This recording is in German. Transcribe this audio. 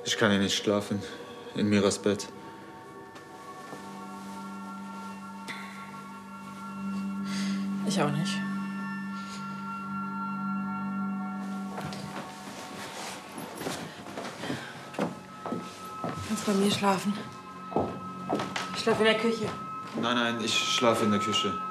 Ich kann hier nicht schlafen. In Miras Bett. Ich auch nicht. Kannst bei mir schlafen. Ich schlafe in der Küche. Nein, nein, ich schlafe in der Küche.